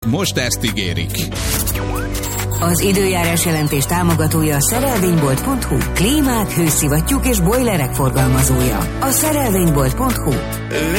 Most ezt ígérik. Az időjárás jelentés támogatója a szerelvénybolt.hu. Klímák, hőszivattyúk és bojlerek forgalmazója. A szerelvénybolt.hu.